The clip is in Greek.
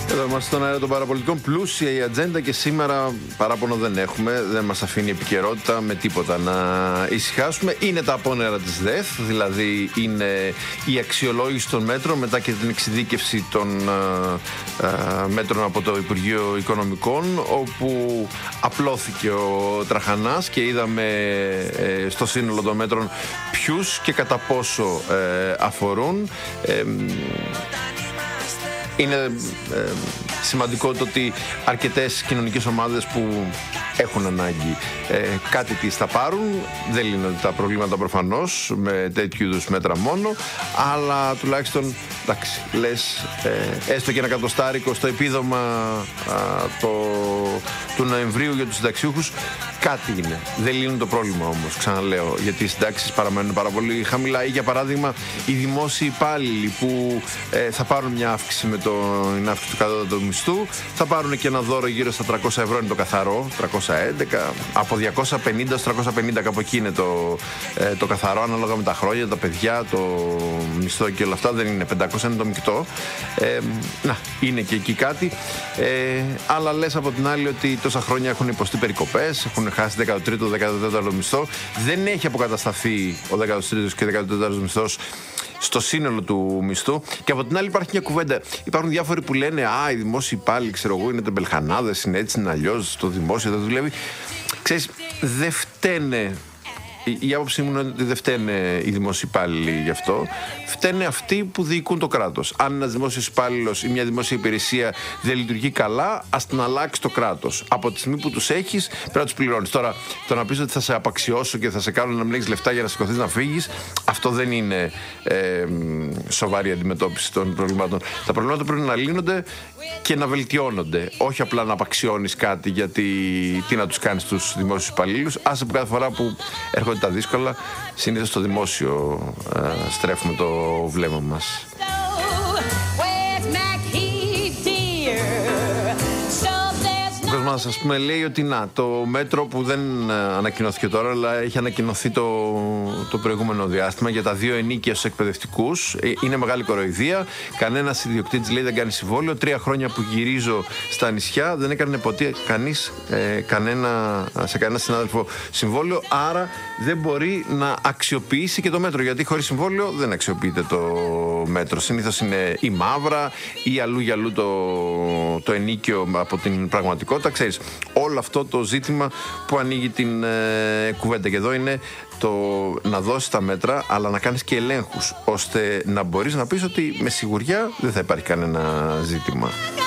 Εδώ είμαστε στον αέρα των παραπολιτικών. Πλούσια η ατζέντα και σήμερα παράπονο δεν έχουμε. Δεν μας αφήνει επικαιρότητα με τίποτα να ησυχάσουμε. Είναι τα απόνερα της ΔΕΘ, δηλαδή είναι η αξιολόγηση των μέτρων μετά και την εξειδίκευση των μέτρων από το Υπουργείο Οικονομικών, όπου απλώθηκε ο Τραχανάς και είδαμε στο σύνολο των μέτρων ποιους και κατά πόσο αφορούν. Είναι σημαντικό το ότι αρκετές κοινωνικές ομάδες που έχουν ανάγκη κάτι τις θα πάρουν. Δεν λύνονται τα προβλήματα προφανώς με τέτοιου είδους μέτρα μόνο, αλλά τουλάχιστον εντάξει, λες έστω και ένα κατοστάρικο στο επίδομα του Νοεμβρίου για τους συνταξιούχους, κάτι είναι. Δεν λύνουν το πρόβλημα όμως, ξαναλέω, γιατί οι συντάξεις παραμένουν πάρα πολύ χαμηλά. Ή για παράδειγμα οι δημόσιοι υπάλληλοι που θα πάρουν μια αύξηση με την αύξηση του κατώτατου μισθού, θα πάρουν και ένα δώρο γύρω στα 300 ευρώ, είναι το καθαρό, 311, από 250 έως 350 κάπου εκεί είναι το καθαρό, ανάλογα με τα χρόνια, τα παιδιά, το μισθό και όλα αυτά, δεν είναι 500, είναι το μεικτό. Είναι και εκεί κάτι. Αλλά λες από την άλλη ότι τόσα χρόνια έχουν υποστεί περικοπές, έχουν χάσει 13ο, 14ο μισθό, δεν έχει αποκατασταθεί ο 13ο και 14ο μισθός στο σύνολο του μισθού. Και από την άλλη υπάρχει μια κουβέντα. Υπάρχουν διάφοροι που λένε οι δημόσιοι υπάλληλοι, ξέρω εγώ, είναι τεμπελχανάδες, είναι έτσι, είναι αλλιώς, το δημόσιο δεν δουλεύει. Ξέρεις, δεν φταίνε. Η άποψή μου είναι ότι δεν φταίνε οι δημόσιοι υπάλληλοι γι' αυτό. Φταίνε αυτοί που διοικούν το κράτος. Αν ένας δημόσιος υπάλληλος ή μια δημόσια υπηρεσία δεν λειτουργεί καλά, ας την αλλάξει το κράτος. Από τη στιγμή που τους έχεις, πρέπει να τους πληρώνεις. Τώρα, το να πεις ότι θα σε απαξιώσω και θα σε κάνω να μην έχεις λεφτά για να σηκωθείς να φύγεις, αυτό δεν είναι σοβαρή αντιμετώπιση των προβλημάτων. Τα προβλήματα πρέπει να λύνονται και να βελτιώνονται. Όχι απλά να απαξιώνεις κάτι, γιατί τι να τους κάνεις τους δημόσιους υπαλλήλους. Άσε που κάθε φορά που έρχονται τα δύσκολα, συνήθως στο δημόσιο στρέφουμε το βλέμμα μας. Ο κόσμος, ας πούμε, λέει ότι το μέτρο που δεν ανακοινώθηκε τώρα, αλλά έχει ανακοινωθεί το προηγούμενο διάστημα για τα 2 ενίκια στους εκπαιδευτικούς, είναι μεγάλη κοροϊδία. Κανένας ιδιοκτήτης, λέει, δεν κάνει συμβόλαιο. 3 χρόνια που γυρίζω στα νησιά δεν έκανε ποτέ κανείς σε κανένα συνάδελφο συμβόλαιο, άρα δεν μπορεί να αξιοποιήσει και το μέτρο, γιατί χωρίς συμβόλαιο δεν αξιοποιείται το μέτρο. Συνήθως είναι η μαύρα ή αλλού για αλλού το ενίκιο από την πραγματικότητα. Ξέρεις, όλο αυτό το ζήτημα που ανοίγει την κουβέντα. Και εδώ είναι το να δώσεις τα μέτρα, αλλά να κάνεις και ελέγχους, ώστε να μπορείς να πεις ότι με σιγουριά δεν θα υπάρχει κανένα ζήτημα.